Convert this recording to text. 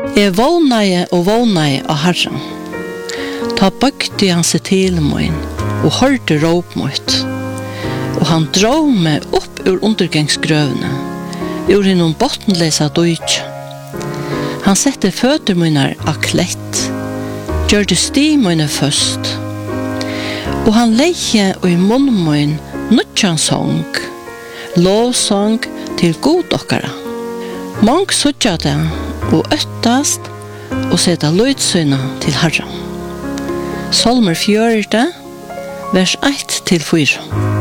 Jeg vågnaði og vågnaði av Herren. Ta bøkti han seg til min og hørte råp mot. Og han drog meg opp ur undergangsgrøvene, ur hinnom bottenlesa døytja. Han sette føtter mine av klett, gjør det sti mine først. Og han leie og i munn min nødjan sång, lovsång til god okkara. Mång suttja det og øttast og seta løydsyna til Herren. Salmer 4, vers 1-4.